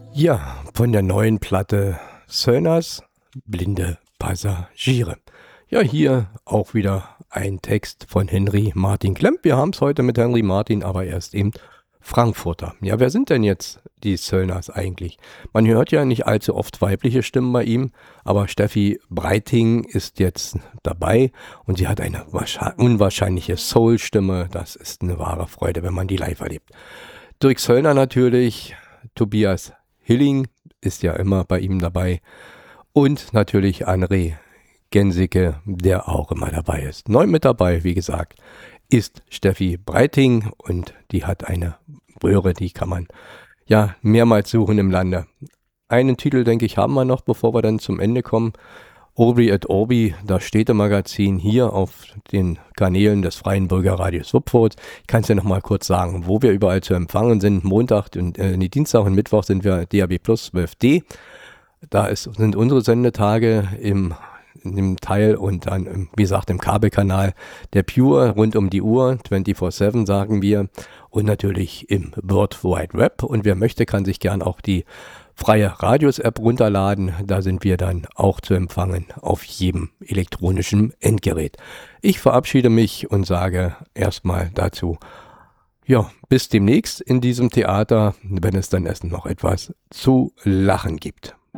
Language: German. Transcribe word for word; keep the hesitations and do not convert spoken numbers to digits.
Ja, von der neuen Platte Söllners Blinde Passagiere. Ja, hier auch wieder ein Text von Henry Martin Klemp. Wir haben es heute mit Henry Martin, aber erst eben Frankfurter. Ja, wer sind denn jetzt die Söllners eigentlich? Man hört ja nicht allzu oft weibliche Stimmen bei ihm, aber Steffi Breiting ist jetzt dabei und sie hat eine unwahrscheinliche Soul-Stimme. Das ist eine wahre Freude, wenn man die live erlebt. Dirk Söllner natürlich, Tobias Hilling ist ja immer bei ihm dabei und natürlich André Gensicke, der auch immer dabei ist. Neu mit dabei, wie gesagt, ist Steffi Breiting und die hat eine Röhre, die kann man ja mehrmals suchen im Lande. Einen Titel, denke ich, haben wir noch, bevor wir dann zum Ende kommen. Orbi et Orbi, das Städtemagazin hier auf den Kanälen des Freien Bürgerradios Wupfurt. Ich kann es ja noch mal kurz sagen, wo wir überall zu empfangen sind. Montag und äh, nee, Dienstag und Mittwoch sind wir D A B Plus zwölf D. Da ist, sind unsere Sendetage im, in dem Teil und dann, wie gesagt, im Kabelkanal der Pure rund um die Uhr, vierundzwanzig sieben sagen wir. Und natürlich im World Wide Web. Und wer möchte, kann sich gern auch die Freie Radios App runterladen, da sind wir dann auch zu empfangen auf jedem elektronischen Endgerät. Ich verabschiede mich und sage erstmal dazu, ja, bis demnächst in diesem Theater, wenn es dann erst noch etwas zu lachen gibt.